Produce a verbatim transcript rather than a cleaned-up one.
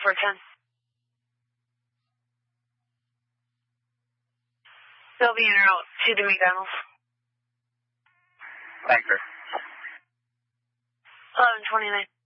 four ten. They'll be in route to the McDonald's. Thank you. eleven twenty-nine.